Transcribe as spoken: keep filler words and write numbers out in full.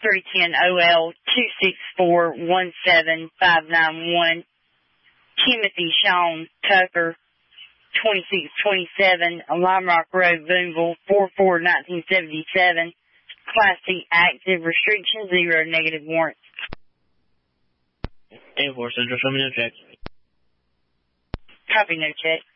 three ten O L two six four one seven five nine one. Timothy Sean Tucker, twenty-six twenty-seven Lime Rock Road, Boonville, four four nineteen seventy-seven. Class C active, restriction zero, negative warrants. ten four Central, show me no check. Copy, no check.